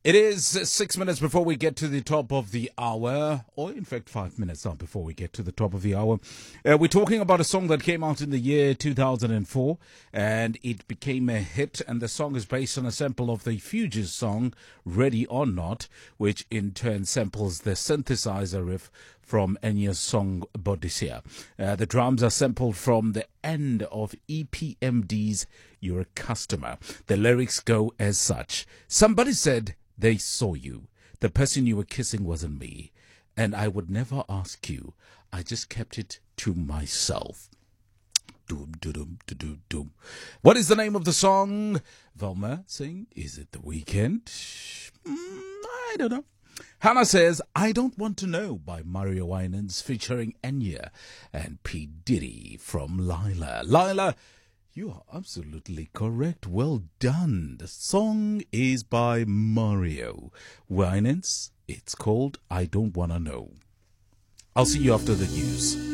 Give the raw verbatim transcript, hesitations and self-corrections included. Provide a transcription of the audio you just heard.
It is six minutes before we get to the top of the hour, or in fact five minutes now before we get to the top of the hour. Uh, we're talking about a song that came out in the year two thousand four, and it became a hit, and the song is based on a sample of the Fugees song, Ready or Not, which in turn samples the synthesizer riff from Enya's song Bodicea. Uh, the drums are sampled from the end of E P M D's You're a Customer. The lyrics go as such. Somebody said they saw you. The person you were kissing wasn't me. And I would never ask you. I just kept it to myself. Doom, doom, doom, doom. What is the name of the song? Velma saying, is it The Weeknd? Mm, I don't know. Hannah says, I Don't Want to Know by Mario Winans featuring Enya and P. Diddy from Lila. Lila, you are absolutely correct. Well done. The song is by Mario Winans. It's called I Don't Wanna Know. I'll see you after the news.